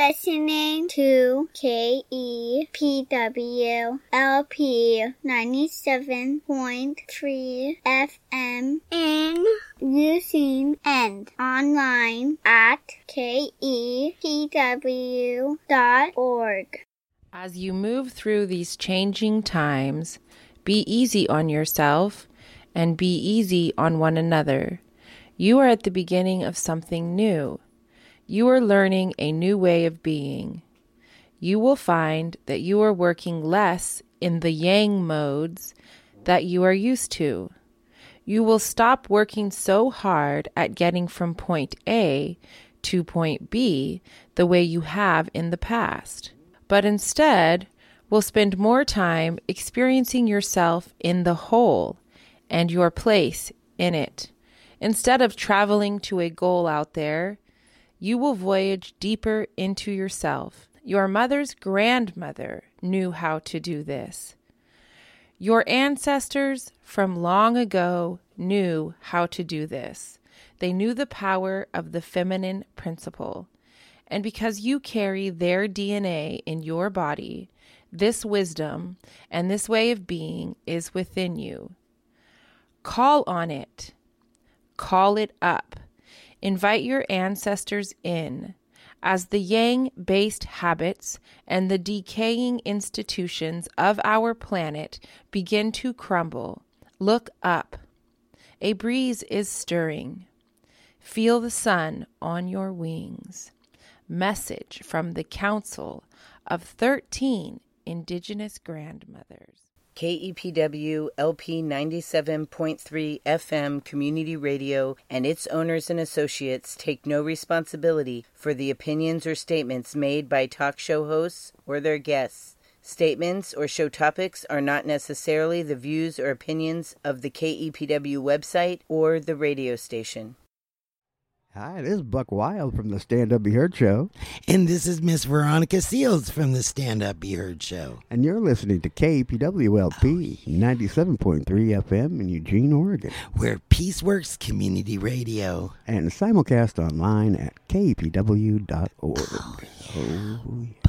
listening to KEPW LP 97.3 FM and using and online at kepw.org. As you move through these changing times, be easy on yourself and be easy on one another. You are at the beginning of something new. You are learning a new way of being. You will find that you are working less in the yang modes that you are used to. You will stop working so hard at getting from point A to point B the way you have in the past, but instead will spend more time experiencing yourself in the whole and your place in it. Instead of traveling to a goal out there, you will voyage deeper into yourself. Your mother's grandmother knew how to do this. Your ancestors from long ago knew how to do this. They knew the power of the feminine principle. And because you carry their DNA in your body, this wisdom and this way of being is within you. Call on it. Call it up. Invite your ancestors in. As the yang-based habits and the decaying institutions of our planet begin to crumble, look up. A breeze is stirring. Feel the sun on your wings. Message from the Council of 13 Indigenous Grandmothers. KEPW LP 97.3 FM Community Radio and its owners and associates take no responsibility for the opinions or statements made by talk show hosts or their guests. Statements or show topics are not necessarily the views or opinions of the KEPW website or the radio station. Hi, this is Buck Wild from the Stand Up Be Heard Show. And this is Miss Veronica Seals from the Stand Up Be Heard Show. And you're listening to KPWLP 97.3 FM in Eugene, Oregon. Where Peace Works Community Radio. And simulcast online at kpw.org. Oh, yeah.